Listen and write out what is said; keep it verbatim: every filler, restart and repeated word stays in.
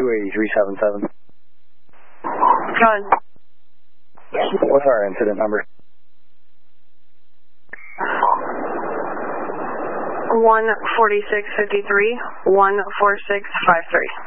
two eight three seven seven. Go ahead. What's our incident number? one forty-six fifty-three, one four six five three.